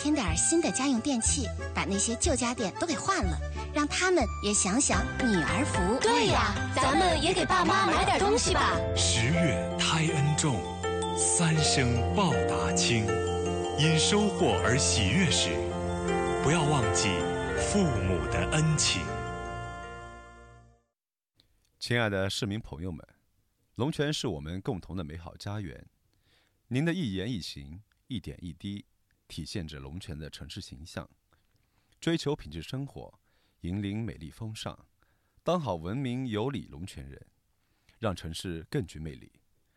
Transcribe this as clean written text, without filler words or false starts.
添点新的家用电器，把那些旧家电都给换了，让他们也享享女儿福。 对呀，咱们也给爸妈买点东西吧。 10月胎恩重，3生报答轻。因收获而喜悦时，不要忘记父母的恩情。 亲爱的市民朋友们，龙泉是我们共同的美好家园。您的一言一行、一点一滴，体现着龙泉的城市形象。追求品质生活，引领美丽风尚，当好文明有礼龙泉人，让城市更具魅力。